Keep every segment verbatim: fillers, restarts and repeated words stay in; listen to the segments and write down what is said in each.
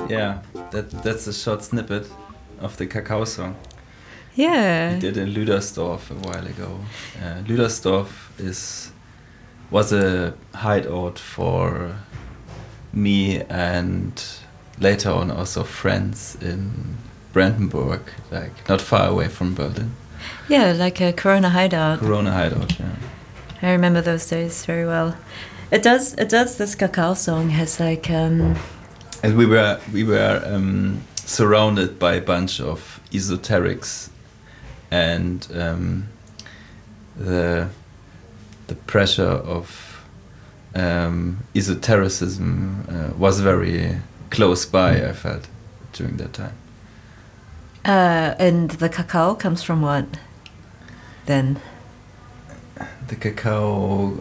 Yeah, that that's a short snippet of the Kakao song. Yeah. We did in Lüdersdorf a while ago. Uh, Lüdersdorf is was a hideout for me and later on also friends in Brandenburg, like not far away from Berlin. Yeah, like a Corona hideout. Corona hideout, yeah. I remember those days very well. It does. It does. This Kakao song has like. Um, and we were we were um, surrounded by a bunch of esoterics, and um, the the pressure of um, esotericism uh, was very close by. I felt during that time. uh, and the Kakao comes from what? Then. The Kakao.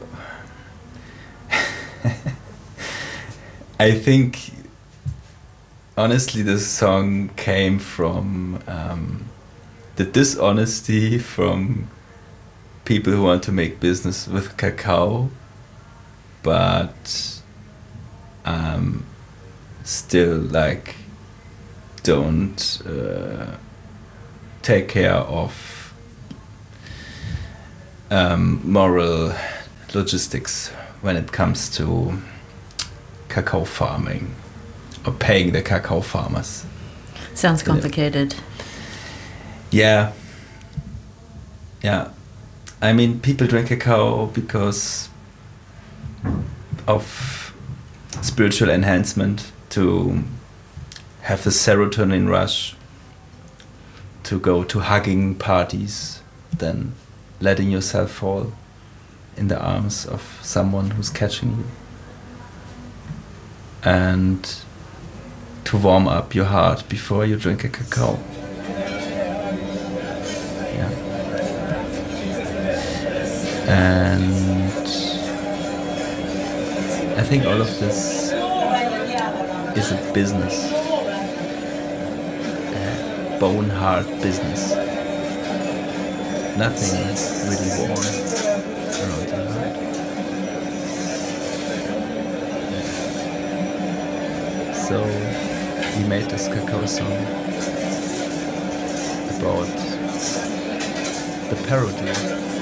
I think, honestly, this song came from um, the dishonesty from people who want to make business with cacao, but um, still like don't uh, take care of um, moral logistics when it comes to cacao farming or paying the cacao farmers. Sounds complicated. Yeah. Yeah. I mean, people drink cacao because of spiritual enhancement, to have the serotonin rush, to go to hugging parties, then letting yourself fall in the arms of someone who's catching you, and to warm up your heart before you drink a cacao. Yeah. And I think all of this is a business, a bone hard business. Nothing really warm around your heart. So we made this cacao song about the parody